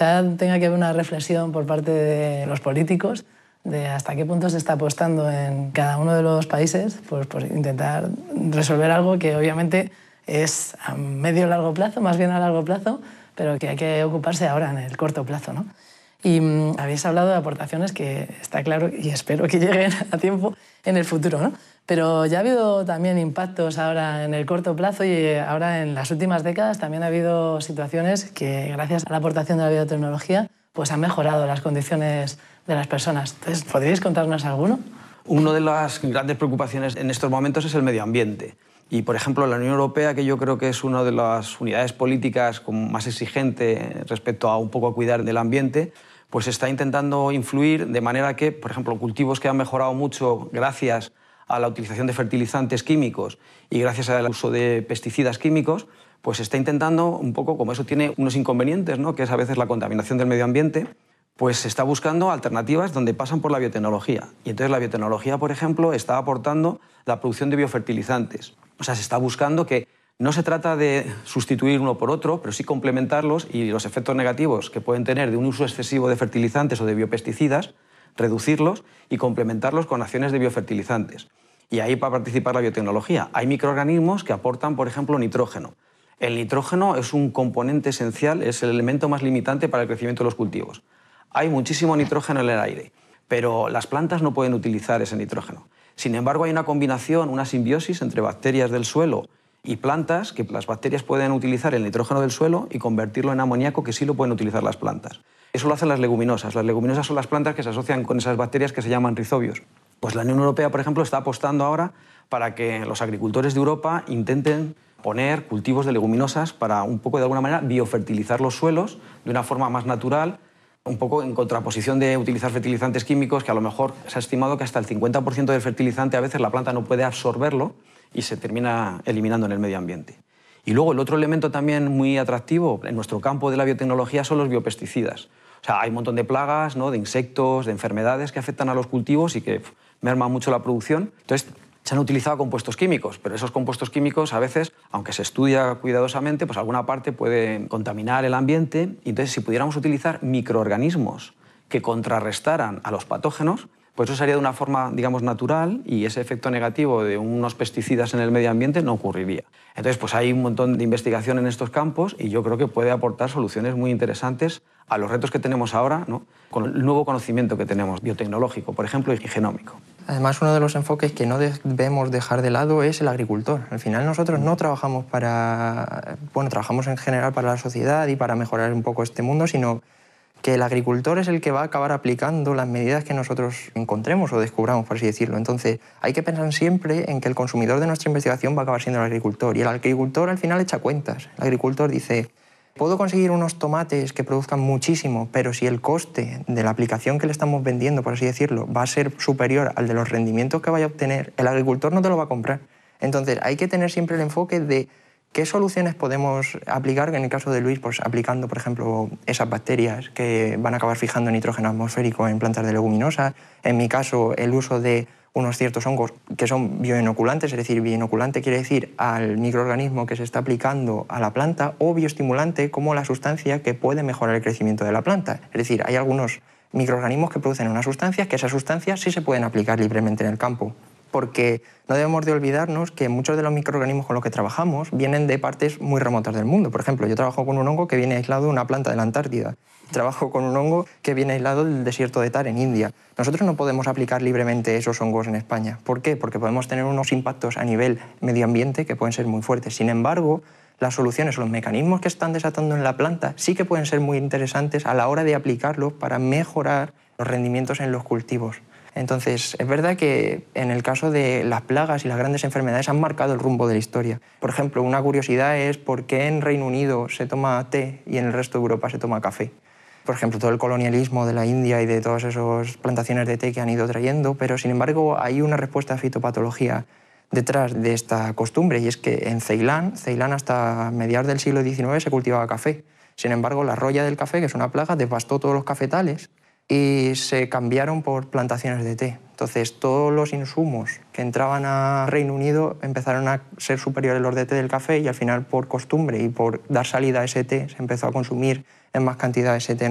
quizá tenga que haber una reflexión por parte de los políticos de hasta qué punto se está apostando en cada uno de los países por intentar resolver algo que obviamente es a medio largo plazo, más bien a largo plazo, pero que hay que ocuparse ahora en el corto plazo, ¿no? Y habéis hablado de aportaciones que está claro y espero que lleguen a tiempo en el futuro, ¿no? Pero ya ha habido también impactos ahora en el corto plazo y ahora en las últimas décadas también ha habido situaciones que gracias a la aportación de la biotecnología pues han mejorado las condiciones de las personas. Entonces, ¿podríais contarnos alguno? Una de las grandes preocupaciones en estos momentos es el medio ambiente. Y, por ejemplo, la Unión Europea, que yo creo que es una de las unidades políticas más exigente respecto a un poco a cuidar del ambiente, pues está intentando influir de manera que, por ejemplo, cultivos que han mejorado mucho gracias a la utilización de fertilizantes químicos y gracias al uso de pesticidas químicos, pues está intentando un poco, como eso tiene unos inconvenientes, ¿no?, que es a veces la contaminación del medio ambiente, pues se está buscando alternativas donde pasan por la biotecnología. Y entonces la biotecnología, por ejemplo, está aportando la producción de biofertilizantes. O sea, se está buscando que no se trata de sustituir uno por otro, pero sí complementarlos y los efectos negativos que pueden tener de un uso excesivo de fertilizantes o de biopesticidas, reducirlos y complementarlos con acciones de biofertilizantes. Y ahí va a participar la biotecnología. Hay microorganismos que aportan, por ejemplo, nitrógeno. El nitrógeno es un componente esencial, es el elemento más limitante para el crecimiento de los cultivos. Hay muchísimo nitrógeno en el aire, pero las plantas no pueden utilizar ese nitrógeno. Sin embargo, hay una combinación, una simbiosis entre bacterias del suelo y plantas, que las bacterias pueden utilizar el nitrógeno del suelo y convertirlo en amoníaco, que sí lo pueden utilizar las plantas. Eso lo hacen las leguminosas. Las leguminosas son las plantas que se asocian con esas bacterias que se llaman rizobios. Pues la Unión Europea, por ejemplo, está apostando ahora para que los agricultores de Europa intenten poner cultivos de leguminosas para un poco, de alguna manera, biofertilizar los suelos de una forma más natural, un poco en contraposición de utilizar fertilizantes químicos, que a lo mejor se ha estimado que hasta el 50% del fertilizante a veces la planta no puede absorberlo y se termina eliminando en el medio ambiente. Y luego el otro elemento también muy atractivo en nuestro campo de la biotecnología son los biopesticidas. O sea, hay un montón de plagas, ¿no?, de insectos, de enfermedades que afectan a los cultivos y que merman mucho la producción. Entonces, se han utilizado compuestos químicos, pero esos compuestos químicos a veces, aunque se estudia cuidadosamente, pues alguna parte puede contaminar el ambiente. Y entonces, si pudiéramos utilizar microorganismos que contrarrestaran a los patógenos, pues eso sería de una forma, digamos, natural y ese efecto negativo de unos pesticidas en el medio ambiente no ocurriría. Entonces, pues hay un montón de investigación en estos campos y yo creo que puede aportar soluciones muy interesantes a los retos que tenemos ahora, ¿no?, con el nuevo conocimiento que tenemos biotecnológico, por ejemplo, y genómico. Además, uno de los enfoques que no debemos dejar de lado es el agricultor. Al final nosotros no trabajamos trabajamos en general para la sociedad y para mejorar un poco este mundo, sino que el agricultor es el que va a acabar aplicando las medidas que nosotros encontremos o descubramos, por así decirlo. Entonces, hay que pensar siempre en que el consumidor de nuestra investigación va a acabar siendo el agricultor. Y el agricultor al final echa cuentas. El agricultor dice: puedo conseguir unos tomates que produzcan muchísimo, pero si el coste de la aplicación que le estamos vendiendo, por así decirlo, va a ser superior al de los rendimientos que vaya a obtener, el agricultor no te lo va a comprar. Entonces, hay que tener siempre el enfoque de qué soluciones podemos aplicar. En el caso de Luis, pues aplicando, por ejemplo, esas bacterias que van a acabar fijando nitrógeno atmosférico en plantas de leguminosas. En mi caso, el uso de unos ciertos hongos que son bioinoculantes, es decir, bioinoculante quiere decir al microorganismo que se está aplicando a la planta, o bioestimulante como la sustancia que puede mejorar el crecimiento de la planta. Es decir, hay algunos microorganismos que producen unas sustancias que esas sustancias sí se pueden aplicar libremente en el campo. Porque no debemos de olvidarnos que muchos de los microorganismos con los que trabajamos vienen de partes muy remotas del mundo. Por ejemplo, yo trabajo con un hongo que viene aislado de una planta de la Antártida. Trabajo con un hongo que viene aislado del desierto de Thar en India. Nosotros no podemos aplicar libremente esos hongos en España. ¿Por qué? Porque podemos tener unos impactos a nivel medio ambiente que pueden ser muy fuertes. Sin embargo, las soluciones o los mecanismos que están desatando en la planta sí que pueden ser muy interesantes a la hora de aplicarlos para mejorar los rendimientos en los cultivos. Entonces, es verdad que en el caso de las plagas y las grandes enfermedades han marcado el rumbo de la historia. Por ejemplo, una curiosidad es por qué en Reino Unido se toma té y en el resto de Europa se toma café. Por ejemplo, todo el colonialismo de la India y de todas esas plantaciones de té que han ido trayendo, pero sin embargo hay una respuesta a fitopatología detrás de esta costumbre, y es que en Ceilán hasta mediados del siglo XIX se cultivaba café. Sin embargo, la roya del café, que es una plaga, devastó todos los cafetales y se cambiaron por plantaciones de té. Entonces, todos los insumos que entraban a Reino Unido empezaron a ser superiores a los de té del café, y al final, por costumbre y por dar salida a ese té, se empezó a consumir en más cantidad ese té